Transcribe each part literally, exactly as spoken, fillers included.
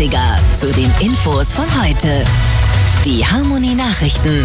dreißiger zu den Infos von heute. Die Harmony Nachrichten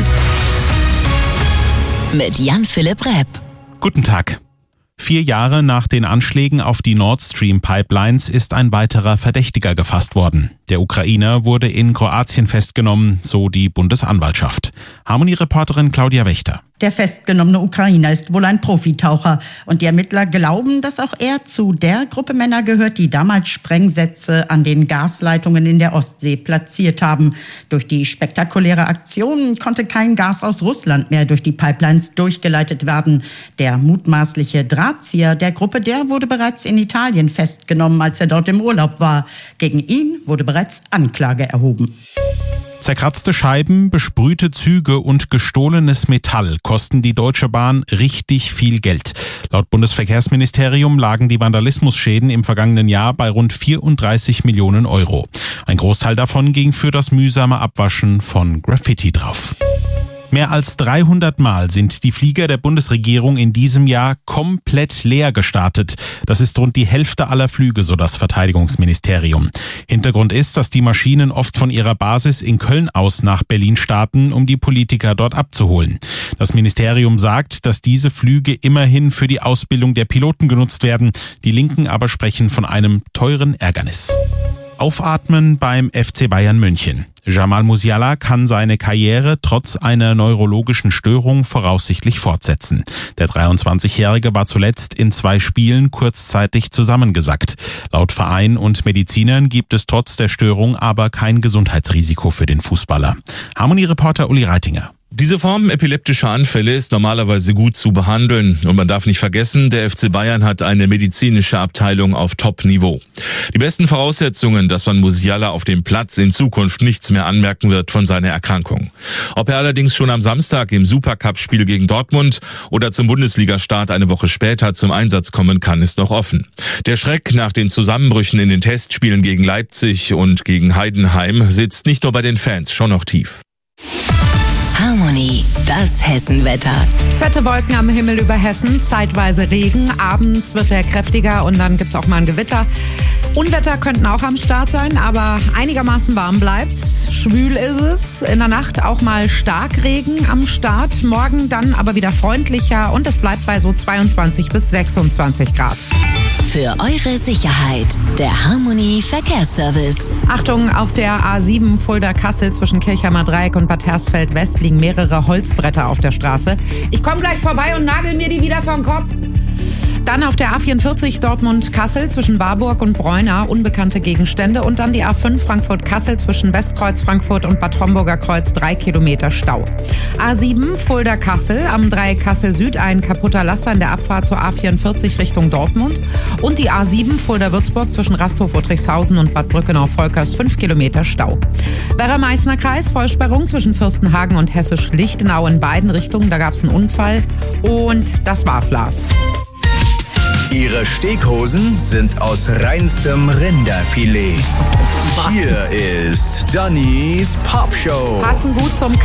mit Jan-Philipp Repp. Guten Tag. Vier Jahre nach den Anschlägen auf die Nord Stream Pipelines ist ein weiterer Verdächtiger gefasst worden. Der Ukrainer wurde in Kroatien festgenommen, so die Bundesanwaltschaft. Harmony-Reporterin Claudia Wächter. Der festgenommene Ukrainer ist wohl ein Profitaucher und die Ermittler glauben, dass auch er zu der Gruppe Männer gehört, die damals Sprengsätze an den Gasleitungen in der Ostsee platziert haben. Durch die spektakuläre Aktion konnte kein Gas aus Russland mehr durch die Pipelines durchgeleitet werden. Der mutmaßliche Drahtzieher der Gruppe, der wurde bereits in Italien festgenommen, als er dort im Urlaub war. Gegen ihn wurde bereits Anklage erhoben. Zerkratzte Scheiben, besprühte Züge und gestohlenes Metall kosten die Deutsche Bahn richtig viel Geld. Laut Bundesverkehrsministerium lagen die Vandalismusschäden im vergangenen Jahr bei rund vierunddreißig Millionen Euro. Ein Großteil davon ging für das mühsame Abwaschen von Graffiti drauf. Mehr als dreihundert Mal sind die Flieger der Bundesregierung in diesem Jahr komplett leer gestartet. Das ist rund die Hälfte aller Flüge, so das Verteidigungsministerium. Hintergrund ist, dass die Maschinen oft von ihrer Basis in Köln aus nach Berlin starten, um die Politiker dort abzuholen. Das Ministerium sagt, dass diese Flüge immerhin für die Ausbildung der Piloten genutzt werden. Die Linken aber sprechen von einem teuren Ärgernis. Aufatmen beim F C Bayern München. Jamal Musiala kann seine Karriere trotz einer neurologischen Störung voraussichtlich fortsetzen. Der dreiundzwanzigjährige war zuletzt in zwei Spielen kurzzeitig zusammengesackt. Laut Verein und Medizinern gibt es trotz der Störung aber kein Gesundheitsrisiko für den Fußballer. Harmony-Reporter Uli Reitinger. Diese Form epileptischer Anfälle ist normalerweise gut zu behandeln. Und man darf nicht vergessen, der F C Bayern hat eine medizinische Abteilung auf Top-Niveau. Die besten Voraussetzungen, dass man Musiala auf dem Platz in Zukunft nichts mehr anmerken wird von seiner Erkrankung. Ob er allerdings schon am Samstag im Supercup-Spiel gegen Dortmund oder zum Bundesliga-Start eine Woche später zum Einsatz kommen kann, ist noch offen. Der Schreck nach den Zusammenbrüchen in den Testspielen gegen Leipzig und gegen Heidenheim sitzt nicht nur bei den Fans schon noch tief. Harmony, das Hessenwetter. Fette Wolken am Himmel über Hessen, zeitweise Regen. Abends wird er kräftiger und dann gibt's auch mal ein Gewitter. Unwetter könnten auch am Start sein, aber einigermaßen warm bleibt's. Schwül ist es. In der Nacht auch mal Starkregen am Start. Morgen dann aber wieder freundlicher und es bleibt bei so zweiundzwanzig bis sechsundzwanzig Grad. Für eure Sicherheit, der Harmony Verkehrsservice. Achtung, auf der A sieben Fulda-Kassel zwischen Kirchheimer Dreieck und Bad Hersfeld West liegen mehrere Holzbretter auf der Straße. Ich komme gleich vorbei und nagel mir die wieder vom Kopf. Dann auf der A vierundvierzig Dortmund-Kassel zwischen Warburg und Bräuna unbekannte Gegenstände und dann die A fünf Frankfurt-Kassel zwischen Westkreuz Frankfurt und Bad Homburger Kreuz drei Kilometer Stau. A sieben Fulda-Kassel am Dreieck Kassel Süd ein kaputter Laster in der Abfahrt zur A vierundvierzig Richtung Dortmund und die A sieben Fulda-Würzburg zwischen Rasthof-Uttrichshausen und Bad Brückenau-Volkers fünf Kilometer Stau. Werra-Meißner Kreis Vollsperrung zwischen Fürstenhagen und Hessisch-Lichtenau in beiden Richtungen, da gab es einen Unfall und das war's, Lars. Ihre Steakhosen sind aus reinstem Rinderfilet. Hier ist Dannys Popshow. Passen gut zum